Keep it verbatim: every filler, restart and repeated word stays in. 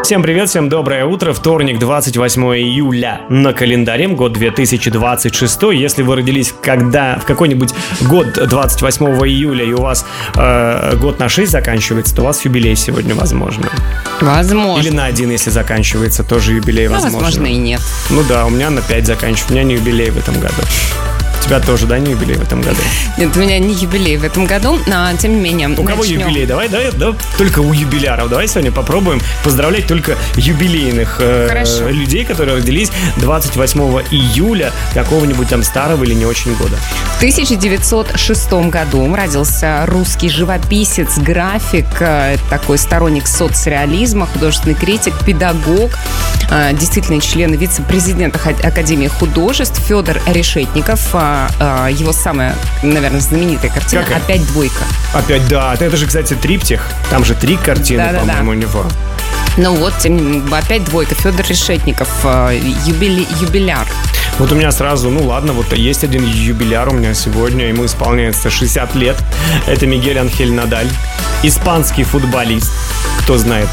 Всем привет, всем доброе утро. Вторник, двадцать восьмое июля на календаре, год две тысячи двадцать шестой. Если вы родились когда, в какой-нибудь год двадцать восьмого июля и у вас э, год на шесть заканчивается, то у вас юбилей сегодня возможно. Возможно. Или на один, если заканчивается, тоже юбилей ну, возможно. Возможно и нет. Ну да, у меня на пять заканчивается, у меня не юбилей в этом году. У тебя тоже, да, не юбилей в этом году? Нет, у меня не юбилей в этом году, но тем не менее. У кого начнем. юбилей? Давай, давай, да, только у юбиляров. Давай сегодня попробуем поздравлять только юбилейных э, людей, которые родились двадцать восьмого июля какого-нибудь там старого или не очень года. В тысяча девятьсот шестом году родился русский живописец, график, такой сторонник соцреализма, художественный критик, педагог, действительно член и вице-президент Академии художеств Федор Решетников. Его самая, наверное, знаменитая картина Какая? «Опять двойка». Опять, да. Это же, кстати, триптих. Там же три картины, Да-да-да. по-моему, у него. Ну вот, тем не менее, «Опять двойка». Федор Решетников, юбили, юбиляр. Вот у меня сразу, ну ладно, вот есть один юбиляр у меня сегодня, ему исполняется шестьдесят лет. Это Мигель Анхель Надаль, испанский футболист. Кто знает